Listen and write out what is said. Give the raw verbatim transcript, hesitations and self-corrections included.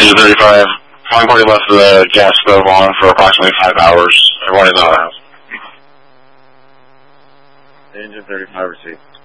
Engine thirty-five. Flying party left the gas stove on for approximately five hours. Everyone is out of the house. Engine thirty-five received.